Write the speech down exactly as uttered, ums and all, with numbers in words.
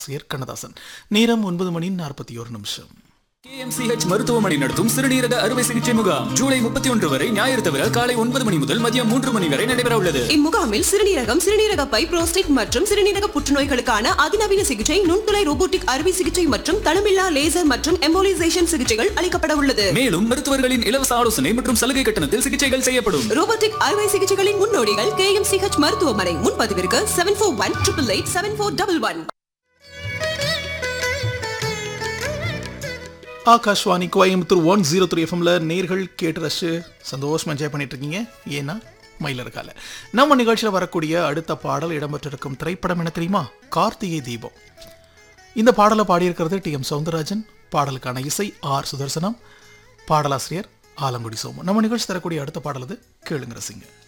சேர் கண்ணதாசன். நேரம் ஒன்பது மணி நாற்பத்தி ஒரு நிமிஷம். கே எம் சி ஹெச் மருத்துவமனை நடத்தும் சிறுநீரக அறுவை சிகிச்சை முகாம் ஜூலை முப்பத்தி ஒன்று வரை ஞாயிறு தவிர காலை ஒன்பது மணி முதல் மதியம் மூன்று மணி வரை நடைபெற உள்ளது. இம்முகாமில் சிறுநீரகம், சிறுநீரக பை, புரோஸ்டேட் மற்றும் சிறுநீரக புற்றுநோய்களுக்கான அதிநவீன சிகிச்சை, நுண்துளை ரோபோட்டிக் அறுவை சிகிச்சை மற்றும் தளமில்லா லேசர் மற்றும் எம்போலிசேஷன் சிகிச்சைகள் அளிக்கப்பட உள்ளது. மேலும் மருத்துவர்களின் இலவச ஆலோசனை மற்றும் சலுகை கட்டணத்தில் சிகிச்சைகள் செய்யப்படும். ரோபோட்டிக் அறுவை சிகிச்சைகளின் முன்னோடிகள் கே எம் சி ஹெச் மருத்துவமனை. முன்பதிவிற்கு seven four one triple eight seven four double one. Akashvani Coimbatore one zero three எஃப்எம்ல நேர்கள் கேட்டு ரஷ் சந்தோஷமா என்ஜாய் பண்ணிட்டு இருக்கீங்க. ஏன்னா மயிலர்கால நம்ம நிகழ்ச்சியில் வரக்கூடிய அடுத்த பாடல் இடம்பெற்றிருக்கும் திரைப்படம் என்ன தெரியுமா? கார்த்திகை தீபம். இந்த பாடலை பாடியிருக்கிறது டி எம் சௌந்தரராஜன். பாடலுக்கான இசை ஆர் சுதர்சனம், பாடலாசிரியர் ஆலங்குடி சோமு. நம்ம நிகழ்ச்சி தரக்கூடிய அடுத்த பாடல் அது கேளுங்க ரசிங்க.